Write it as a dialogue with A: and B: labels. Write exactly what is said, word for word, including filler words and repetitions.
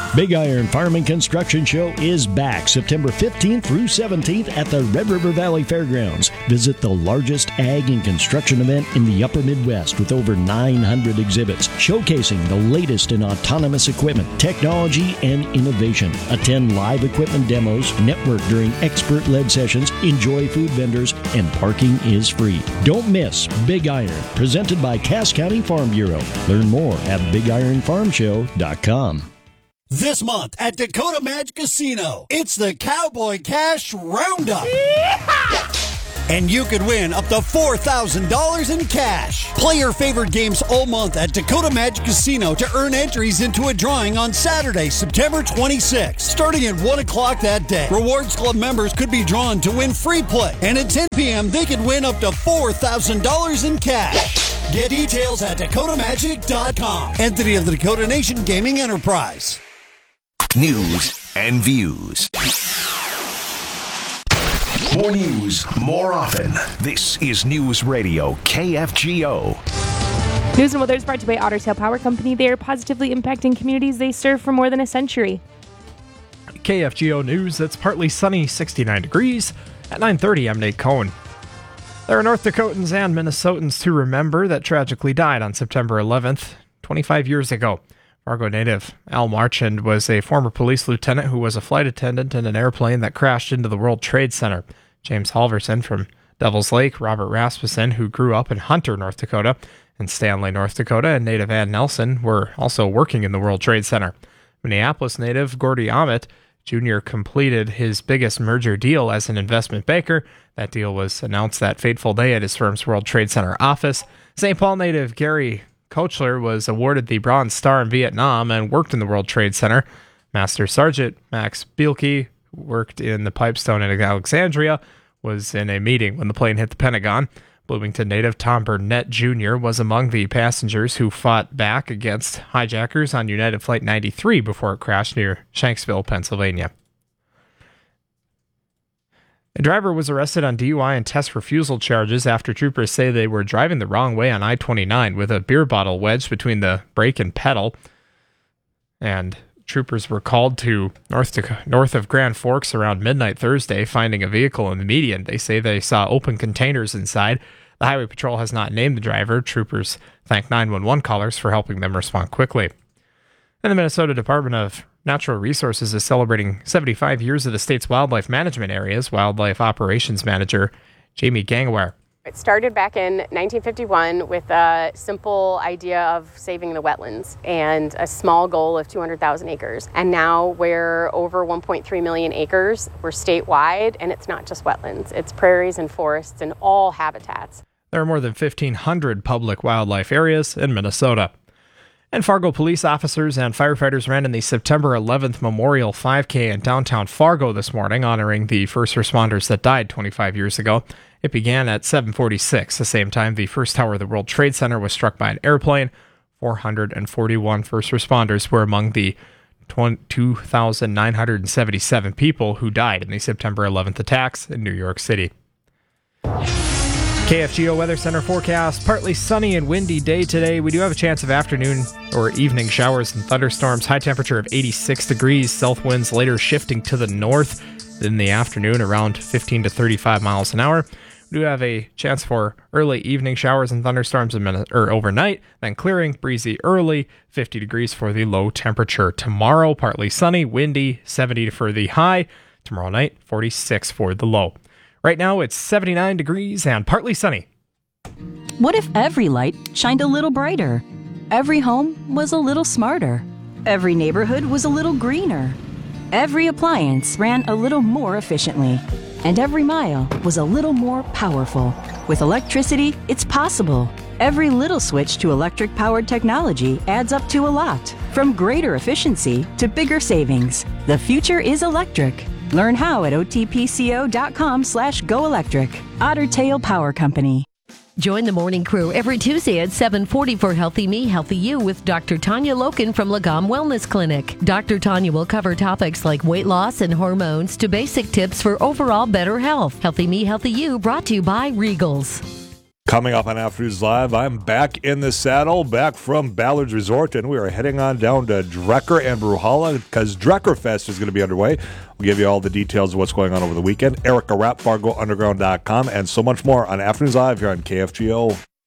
A: Big Iron Farm and Construction Show is back September fifteenth through seventeenth at the Red River Valley Fairgrounds. Visit the largest ag and construction event in the upper Midwest with over nine hundred exhibits showcasing the latest in autonomous equipment, technology, and innovation. Attend live equipment demos, network during expert-led sessions, enjoy food vendors, and parking is free. Don't miss Big Iron, presented by Cass County Farm Bureau. Learn more at big iron farm show dot com.
B: This month at Dakota Magic Casino, it's the Cowboy Cash Roundup. Yeehaw! And you could win up to four thousand dollars in cash. Play your favorite games all month at Dakota Magic Casino to earn entries into a drawing on Saturday, September twenty-sixth. Starting at one o'clock that day, Rewards Club members could be drawn to win free play. And at ten p.m., they could win up to four thousand dollars in cash. Get details at dakota magic dot com. Entity of the Dakota Nation Gaming Enterprise.
C: News and views. More news, more often. This is News Radio K F G O.
D: News and weather is brought to you by Otter Tail Power Company. They are positively impacting communities they serve for more than a century.
E: K F G O News, it's partly sunny, sixty-nine degrees. At nine thirty, I'm Nate Cohn. There are North Dakotans and Minnesotans to remember that tragically died on September eleventh, twenty-five years ago. Fargo native Al Marchand was a former police lieutenant who was a flight attendant in an airplane that crashed into the World Trade Center. James Halverson from Devil's Lake, Robert Rasmussen, who grew up in Hunter, North Dakota, and Stanley, North Dakota, and native Ann Nelson were also working in the World Trade Center. Minneapolis native Gordy Ahmet Junior completed his biggest merger deal as an investment banker. That deal was announced that fateful day at his firm's World Trade Center office. Saint Paul native Gary Kochler was awarded the Bronze Star in Vietnam and worked in the World Trade Center. Master Sergeant Max Bielke worked in the Pipestone in Alexandria, was in a meeting when the plane hit the Pentagon. Bloomington native Tom Burnett Junior was among the passengers who fought back against hijackers on United Flight ninety-three before it crashed near Shanksville, Pennsylvania. A driver was arrested on D U I and test refusal charges after troopers say they were driving the wrong way on I twenty-nine with a beer bottle wedged between the brake and pedal. And troopers were called to north, to, north of Grand Forks around midnight Thursday, finding a vehicle in the median. They say they saw open containers inside. The Highway Patrol has not named the driver. Troopers thank nine one one callers for helping them respond quickly. And the Minnesota Department of Natural Resources is celebrating seventy-five years of the state's wildlife management areas. Wildlife Operations Manager Jamie Gangware.
F: It started back in nineteen fifty-one with a simple idea of saving the wetlands and a small goal of two hundred thousand acres. And now we're over one point three million acres. We're statewide, and it's not just wetlands. It's prairies and forests and all habitats.
E: There are more than fifteen hundred public wildlife areas in Minnesota. And Fargo police officers and firefighters ran in the September eleventh Memorial five K in downtown Fargo this morning, honoring the first responders that died twenty-five years ago. It began at seven forty-six, the same time the first tower of the World Trade Center was struck by an airplane. four hundred forty-one first responders were among the two thousand nine hundred seventy-seven people who died in the September eleventh attacks in New York City. K F G O Weather Center forecast, partly sunny and windy day today. We do have a chance of afternoon or evening showers and thunderstorms. High temperature of eighty-six degrees. South winds later shifting to the north in the afternoon, around fifteen to thirty-five miles an hour. We do have a chance for early evening showers and thunderstorms in minute, or overnight, then clearing, breezy early, fifty degrees for the low temperature. Tomorrow, partly sunny, windy, seventy for the high. Tomorrow night, forty-six for the low. Right now, it's seventy-nine degrees and partly sunny.
G: What if every light shined a little brighter? Every home was a little smarter. Every neighborhood was a little greener. Every appliance ran a little more efficiently. And every mile was a little more powerful. With electricity, it's possible. Every little switch to electric-powered technology adds up to a lot. From greater efficiency to bigger savings. The future is electric. Learn how at otpco.com slash go electric. Otter Tail Power Company.
H: Join the morning crew every Tuesday at seven forty for Healthy Me, Healthy You with Doctor Tanya Loken from Lagom Wellness Clinic. Doctor Tanya will cover topics like weight loss and hormones to basic tips for overall better health. Healthy Me, Healthy You brought to you by Regals.
I: Coming up on Afternoons Live, I'm back in the saddle, back from Ballard's Resort, and we are heading on down to Drecker and Bruhala because Drecker Fest is going to be underway. We'll give you all the details of what's going on over the weekend. Erica Rapp, Fargo Underground dot com, and so much more on Afternoons Live here on K F G O.